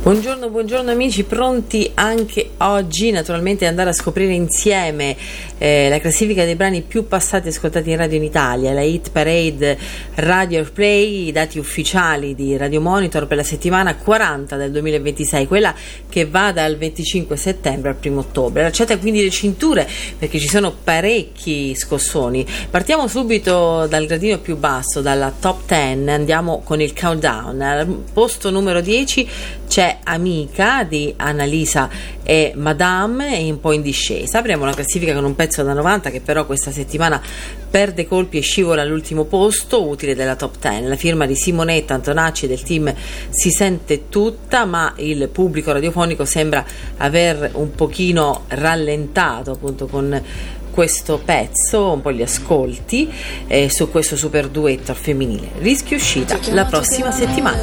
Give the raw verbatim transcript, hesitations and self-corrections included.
Buongiorno, buongiorno amici, pronti anche oggi naturalmente ad andare a scoprire insieme eh, la classifica dei brani più passati e ascoltati in radio in Italia, la Hit Parade Radio Airplay, i dati ufficiali di Radio Monitor per la settimana quaranta del duemilaventisei, quella che va dal venticinque settembre al primo ottobre. Allacciate quindi le cinture perché ci sono parecchi scossoni. Partiamo subito dal gradino più basso, dalla top dieci, andiamo con il countdown. Al posto numero dieci c'è Amica di Annalisa e Madame, e un po' in discesa. Apriamo la classifica con un pezzo da novanta che però questa settimana perde colpi e scivola all'ultimo posto, utile della top dieci, la firma di Simonetta Antonacci del team Si Sente Tutta, ma il pubblico radiofonico sembra aver un pochino rallentato appunto con questo pezzo, un po' gli ascolti eh, su questo super duetto al femminile. Rischio uscita la prossima settimana.